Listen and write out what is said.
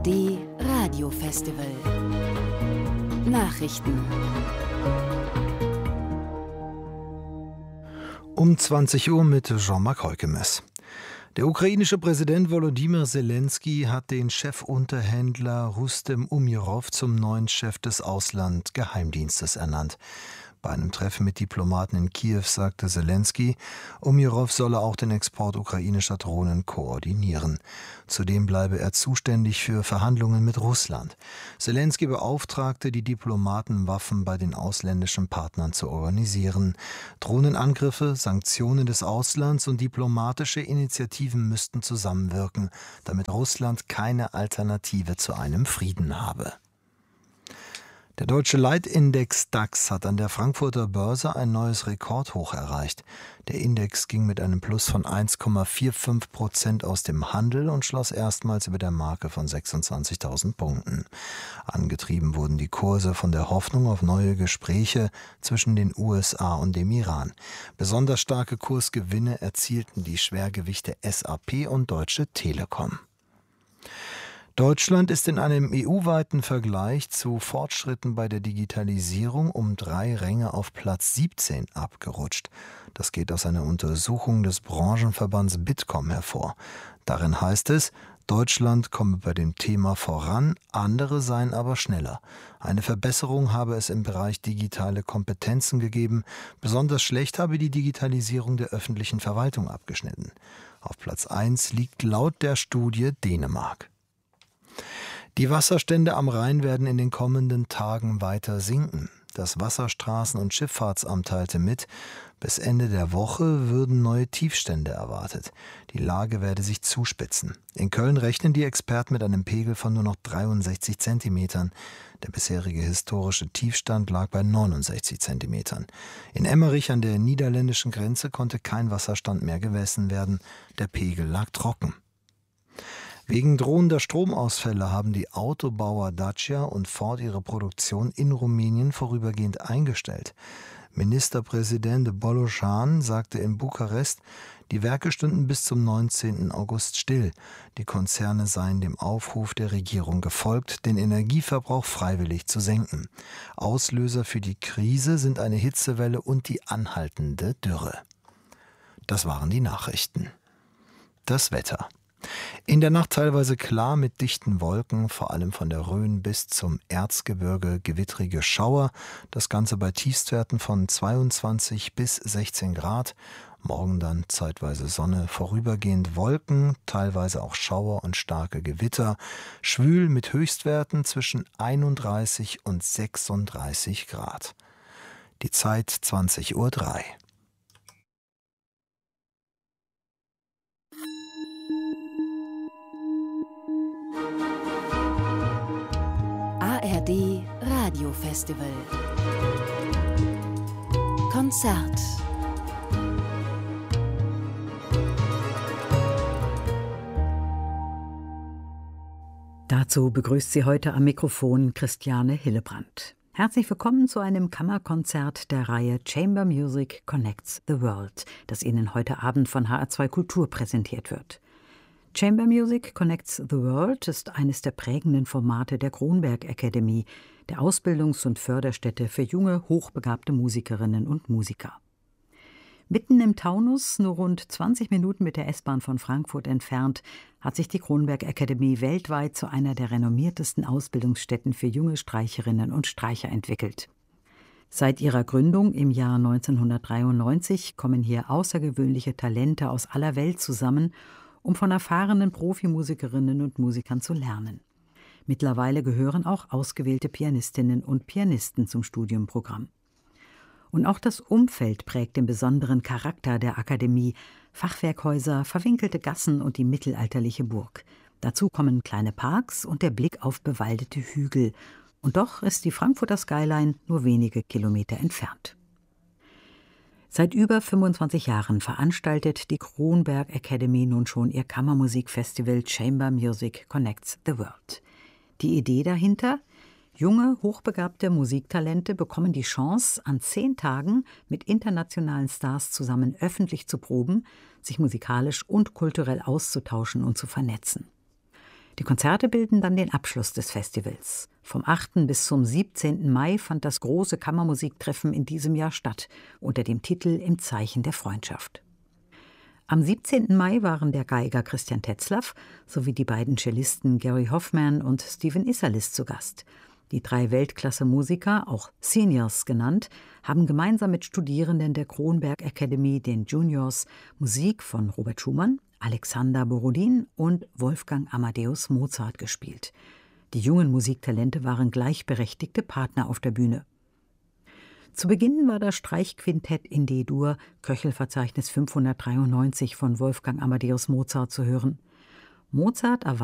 ARD Radiofestival. Nachrichten. Um 20 Uhr mit Jean-Marc Heukemes. Der ukrainische Präsident Volodymyr Zelensky hat den Chefunterhändler Rustem Umerov zum neuen Chef des Auslandgeheimdienstes ernannt. Bei einem Treffen mit Diplomaten in Kiew sagte Zelensky, Umerov solle auch den Export ukrainischer Drohnen koordinieren. Zudem bleibe er zuständig für Verhandlungen mit Russland. Zelensky beauftragte die Diplomaten, Waffen bei den ausländischen Partnern zu organisieren. Drohnenangriffe, Sanktionen des Auslands und diplomatische Initiativen müssten zusammenwirken, damit Russland keine Alternative zu einem Frieden habe. Der deutsche Leitindex DAX hat an der Frankfurter Börse ein neues Rekordhoch erreicht. Der Index ging mit einem Plus von 1,45% aus dem Handel und schloss erstmals über der Marke von 26.000 Punkten. Angetrieben wurden die Kurse von der Hoffnung auf neue Gespräche zwischen den USA und dem Iran. Besonders starke Kursgewinne erzielten die Schwergewichte SAP und Deutsche Telekom. Deutschland ist in einem EU-weiten Vergleich zu Fortschritten bei der Digitalisierung um 3 Ränge auf Platz 17 abgerutscht. Das geht aus einer Untersuchung des Branchenverbands Bitkom hervor. Darin heißt es, Deutschland komme bei dem Thema voran, andere seien aber schneller. Eine Verbesserung habe es im Bereich digitale Kompetenzen gegeben. Besonders schlecht habe die Digitalisierung der öffentlichen Verwaltung abgeschnitten. Auf Platz 1 liegt laut der Studie Dänemark. Die Wasserstände am Rhein werden in den kommenden Tagen weiter sinken. Das Wasserstraßen- und Schifffahrtsamt teilte mit, bis Ende der Woche würden neue Tiefstände erwartet. Die Lage werde sich zuspitzen. In Köln rechnen die Experten mit einem Pegel von nur noch 63 Zentimetern. Der bisherige historische Tiefstand lag bei 69 Zentimetern. In Emmerich an der niederländischen Grenze konnte kein Wasserstand mehr gemessen werden. Der Pegel lag trocken. Wegen drohender Stromausfälle haben die Autobauer Dacia und Ford ihre Produktion in Rumänien vorübergehend eingestellt. Ministerpräsident Bolocan sagte in Bukarest, die Werke stünden bis zum 19. August still. Die Konzerne seien dem Aufruf der Regierung gefolgt, den Energieverbrauch freiwillig zu senken. Auslöser für die Krise sind eine Hitzewelle und die anhaltende Dürre. Das waren die Nachrichten. Das Wetter. In der Nacht teilweise klar mit dichten Wolken, vor allem von der Rhön bis zum Erzgebirge gewittrige Schauer. Das Ganze bei Tiefstwerten von 22 bis 16 Grad. Morgen dann zeitweise Sonne, vorübergehend Wolken, teilweise auch Schauer und starke Gewitter. Schwül mit Höchstwerten zwischen 31 und 36 Grad. Die Zeit 20:03 Uhr. ARD Radiofestival. Konzert. Dazu begrüßt sie heute am Mikrofon Christiane Hillebrand. Herzlich willkommen zu einem Kammerkonzert der Reihe Chamber Music Connects the World, das Ihnen heute Abend von HR2 Kultur präsentiert wird. Chamber Music Connects the World ist eines der prägenden Formate der Kronberg Academy, der Ausbildungs- und Förderstätte für junge, hochbegabte Musikerinnen und Musiker. Mitten im Taunus, nur rund 20 Minuten mit der S-Bahn von Frankfurt entfernt, hat sich die Kronberg Academy weltweit zu einer der renommiertesten Ausbildungsstätten für junge Streicherinnen und Streicher entwickelt. Seit ihrer Gründung im Jahr 1993 kommen hier außergewöhnliche Talente aus aller Welt zusammen, um von erfahrenen Profimusikerinnen und Musikern zu lernen. Mittlerweile gehören auch ausgewählte Pianistinnen und Pianisten zum Studienprogramm. Und auch das Umfeld prägt den besonderen Charakter der Akademie: Fachwerkhäuser, verwinkelte Gassen und die mittelalterliche Burg. Dazu kommen kleine Parks und der Blick auf bewaldete Hügel. Und doch ist die Frankfurter Skyline nur wenige Kilometer entfernt. Seit über 25 Jahren veranstaltet die Kronberg Academy nun schon ihr Kammermusikfestival Chamber Music Connects the World. Die Idee dahinter? Junge, hochbegabte Musiktalente bekommen die Chance, an 10 Tagen mit internationalen Stars zusammen öffentlich zu proben, sich musikalisch und kulturell auszutauschen und zu vernetzen. Die Konzerte bilden dann den Abschluss des Festivals. Vom 8. bis zum 17. Mai fand das große Kammermusiktreffen in diesem Jahr statt, unter dem Titel »Im Zeichen der Freundschaft«. Am 17. Mai waren der Geiger Christian Tetzlaff sowie die beiden Cellisten Gary Hoffman und Stephen Isserlis zu Gast. Die 3 Weltklasse-Musiker, auch Seniors genannt, haben gemeinsam mit Studierenden der Kronberg Academy, den Juniors, Musik von Robert Schumann, Alexander Borodin und Wolfgang Amadeus Mozart gespielt. Die jungen Musiktalente waren gleichberechtigte Partner auf der Bühne. Zu Beginn war das Streichquintett in D-Dur, Köchelverzeichnis 593 von Wolfgang Amadeus Mozart zu hören. Mozart